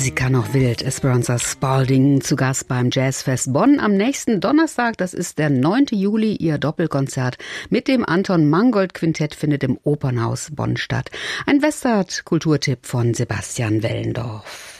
Jessica noch wild, Esperanza Spalding zu Gast beim Jazzfest Bonn am nächsten Donnerstag. Das ist der 9. Juli. Ihr Doppelkonzert mit dem Anton Mangold Quintett findet im Opernhaus Bonn statt. Ein Westart-Kulturtipp von Sebastian Wellendorf.